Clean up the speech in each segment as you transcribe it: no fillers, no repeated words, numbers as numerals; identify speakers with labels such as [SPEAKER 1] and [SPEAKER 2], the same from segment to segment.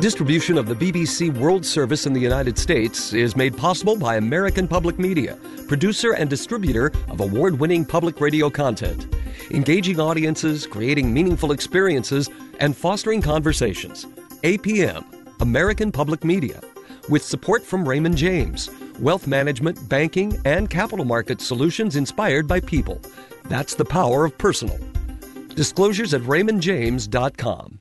[SPEAKER 1] Distribution of the BBC World Service in the United States is made possible by American Public Media, producer and distributor of award-winning public radio content, engaging audiences, creating meaningful experiences, and fostering conversations. APM, American Public Media, with support from Raymond James, wealth management, banking, and capital market solutions inspired by people. That's the power of personal. Disclosures at raymondjames.com.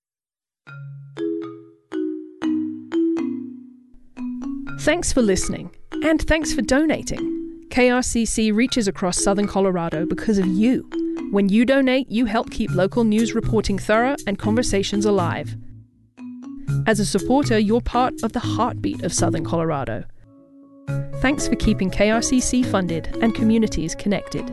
[SPEAKER 2] Thanks for listening, and thanks for donating. KRCC reaches across southern Colorado because of you. When you donate, you help keep local news reporting thorough and conversations alive. As a supporter, you're part of the heartbeat of southern Colorado. Thanks for keeping KRCC funded and communities connected.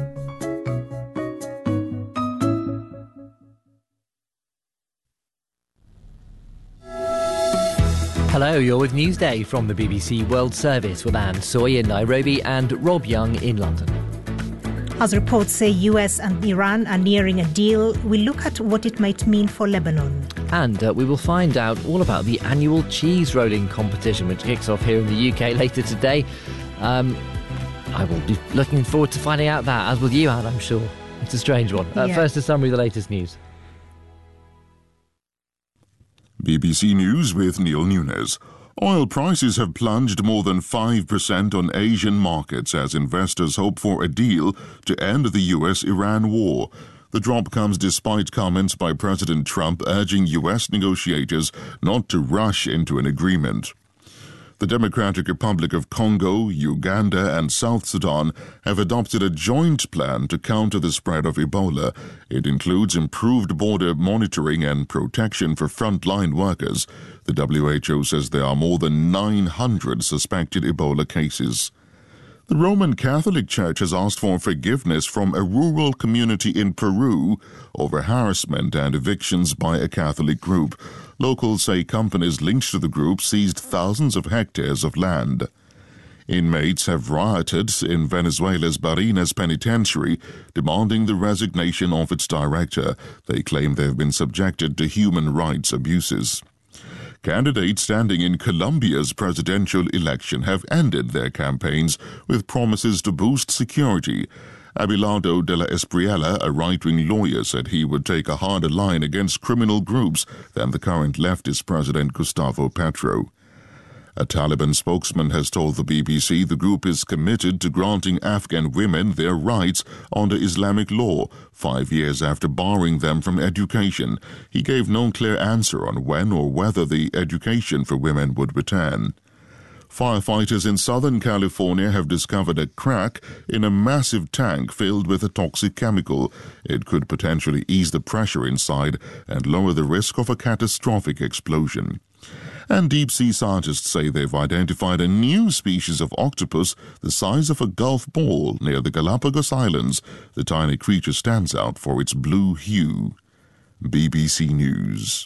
[SPEAKER 3] Hello, you're with Newsday from the BBC World Service with Anne Soy in Nairobi and Rob Young in London.
[SPEAKER 4] As reports say US and Iran are nearing a deal, we look at what it might mean for Lebanon.
[SPEAKER 3] And we will find out all about the annual cheese rolling competition, which kicks off here in the UK later today. I will be looking forward to finding out that, as will you, Anne, I'm sure. It's a strange one. First, a summary of the latest news.
[SPEAKER 5] BBC News with Neil Nunes. Oil prices have plunged more than 5% on Asian markets as investors hope for a deal to end the US-Iran war. The drop comes despite comments by President Trump urging US negotiators not to rush into an agreement. The Democratic Republic of Congo, Uganda and South Sudan have adopted a joint plan to counter the spread of Ebola. It includes improved border monitoring and protection for frontline workers. The WHO says there are more than 900 suspected Ebola cases. The Roman Catholic Church has asked for forgiveness from a rural community in Peru over harassment and evictions by a Catholic group. Locals say companies linked to the group seized thousands of hectares of land. Inmates have rioted in Venezuela's Barinas Penitentiary, demanding the resignation of its director. They claim they have been subjected to human rights abuses. Candidates standing in Colombia's presidential election have ended their campaigns with promises to boost security. Abelardo de la Espriella, a right-wing lawyer, said he would take a harder line against criminal groups than the current leftist president Gustavo Petro. A Taliban spokesman has told the BBC the group is committed to granting Afghan women their rights under Islamic law, 5 years after barring them from education. He gave no clear answer on when or whether the education for women would return. Firefighters in Southern California have discovered a crack in a massive tank filled with a toxic chemical. It could potentially ease the pressure inside and lower the risk of a catastrophic explosion. And deep-sea scientists say they've identified a new species of octopus the size of a golf ball near the Galapagos Islands. The tiny creature stands out for its blue hue. BBC News.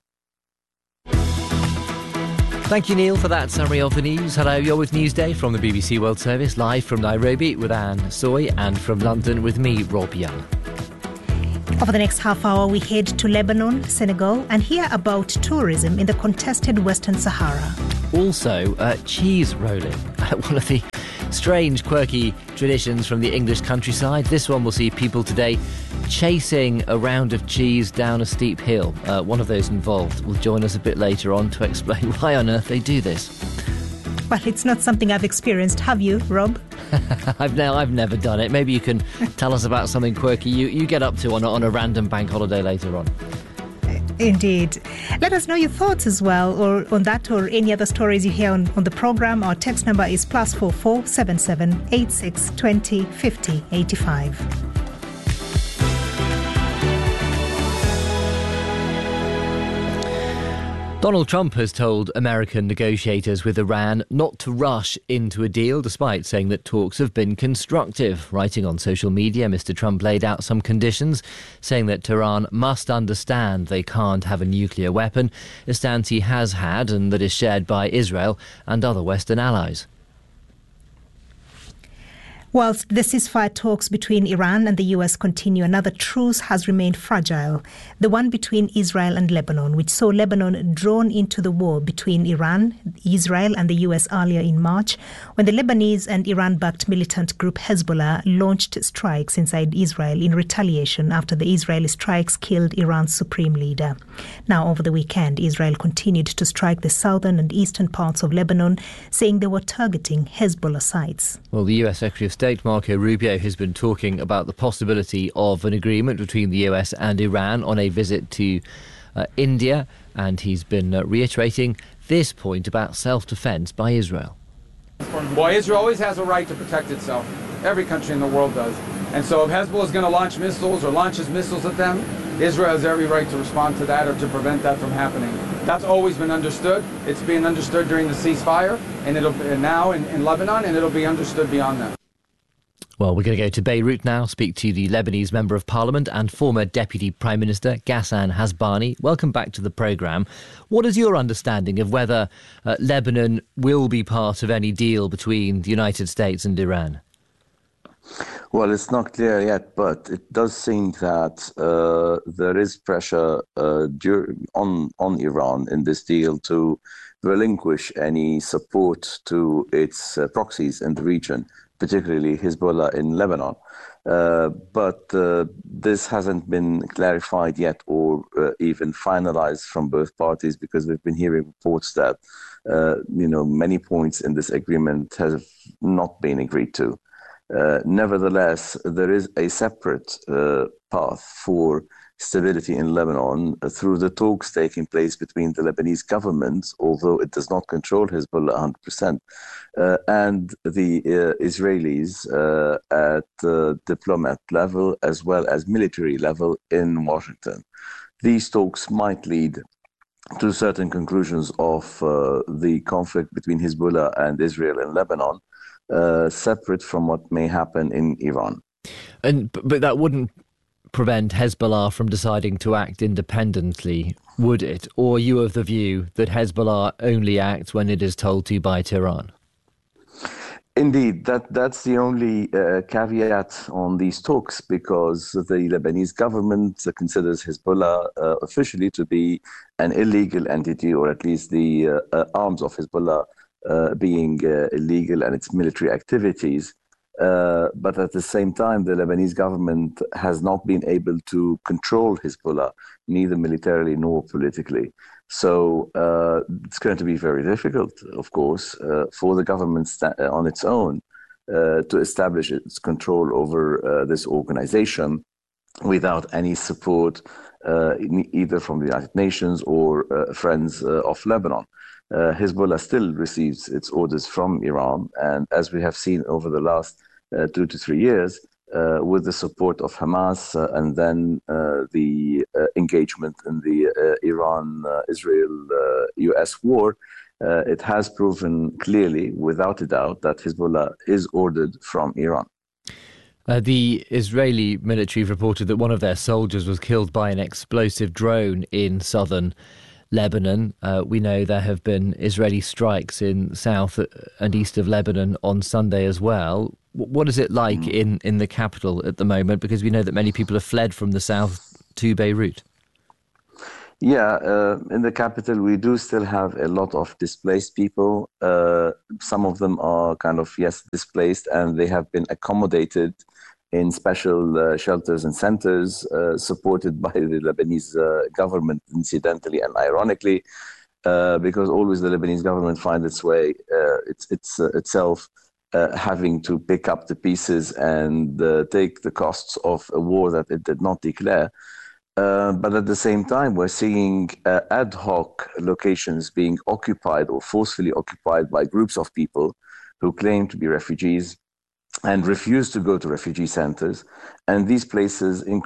[SPEAKER 3] Thank you, Neil, for that summary of the news. Hello, you're with Newsday from the BBC World Service, live from Nairobi with Anne Soy and from London with me, Rob Young.
[SPEAKER 4] Over the next half hour, we head to Lebanon, Senegal, and hear about tourism in the contested Western Sahara.
[SPEAKER 3] Also, cheese rolling, one of the strange, quirky traditions from the English countryside. This one will see people today chasing a round of cheese down a steep hill. One of those involved will join us a bit later on to explain why on earth they do this.
[SPEAKER 4] Well, it's not something I've experienced, have you, Rob?
[SPEAKER 3] I've never done it. Maybe you can tell us about something quirky you get up to on a random bank holiday later on.
[SPEAKER 4] Indeed. Let us know your thoughts as well, or on that or any other stories you hear on the programme. Our text number is +44 77 86 20 50 85.
[SPEAKER 3] Donald Trump has told American negotiators with Iran not to rush into a deal, despite saying that talks have been constructive. Writing on social media, Mr. Trump laid out some conditions, saying that Tehran must understand they can't have a nuclear weapon, a stance he has had and that is shared by Israel and other Western allies.
[SPEAKER 4] Whilst the ceasefire talks between Iran and the US continue, another truce has remained fragile, the one between Israel and Lebanon, which saw Lebanon drawn into the war between Iran, Israel and the US earlier in March, when the Lebanese and Iran-backed militant group Hezbollah launched strikes inside Israel in retaliation after the Israeli strikes killed Iran's supreme leader. Now, over the weekend, Israel continued to strike the southern and eastern parts of Lebanon, saying they were targeting Hezbollah sites.
[SPEAKER 3] Well, the US Secretary of State Marco Rubio has been talking about the possibility of an agreement between the US and Iran on a visit to India, and he's been reiterating this point about self-defense by Israel.
[SPEAKER 6] Well, Israel always has a right to protect itself. Every country in the world does. And so if Hezbollah is going to launch missiles or launches missiles at them, Israel has every right to respond to that or to prevent that from happening. That's always been understood. It's being understood during the ceasefire, and it'll now in Lebanon, and it'll be understood beyond that.
[SPEAKER 3] Well, we're going to go to Beirut now, speak to the Lebanese Member of Parliament and former Deputy Prime Minister Ghassan Hasbani. Welcome back to the programme. What is your understanding of whether Lebanon will be part of any deal between the United States and Iran?
[SPEAKER 7] Well, it's not clear yet, but it does seem that there is pressure on Iran in this deal to relinquish any support to its proxies in the region, particularly Hezbollah in Lebanon. But this hasn't been clarified yet or even finalized from both parties, because we've been hearing reports that many points in this agreement have not been agreed to. Nevertheless, there is a separate path for stability in Lebanon through the talks taking place between the Lebanese government, although it does not control Hezbollah 100%, and the Israelis at diplomat level as well as military level in Washington. These talks might lead to certain conclusions of the conflict between Hezbollah and Israel in Lebanon, separate from what may happen in Iran.
[SPEAKER 3] But that wouldn't prevent Hezbollah from deciding to act independently, would it? Or are you of the view that Hezbollah only acts when it is told to by Tehran?
[SPEAKER 7] Indeed, that's the only caveat on these talks, because the Lebanese government considers Hezbollah officially to be an illegal entity, or at least the arms of Hezbollah being illegal and its military activities. But at the same time, the Lebanese government has not been able to control Hezbollah, neither militarily nor politically. So it's going to be very difficult, of course, for the government on its own to establish its control over this organization without any support either from the United Nations or friends of Lebanon. Hezbollah still receives its orders from Iran, and as we have seen over the last 2 to 3 years, with the support of Hamas and then the engagement in the Iran-Israel-US war, it has proven clearly, without a doubt, that Hezbollah is ordered from Iran.
[SPEAKER 3] The Israeli military reported that one of their soldiers was killed by an explosive drone in southern Lebanon. We know there have been Israeli strikes in south and east of Lebanon on Sunday as well. What is it like in the capital at the moment? Because we know that many people have fled from the south to Beirut.
[SPEAKER 7] Yeah, in the capital, we do still have a lot of displaced people. Some of them are displaced, and they have been accommodated in special shelters and centers supported by the Lebanese government, incidentally and ironically, because always the Lebanese government finds its way, itself having to pick up the pieces and take the costs of a war that it did not declare. But at the same time, we're seeing ad hoc locations being occupied or forcefully occupied by groups of people who claim to be refugees and refuse to go to refugee centers. And these places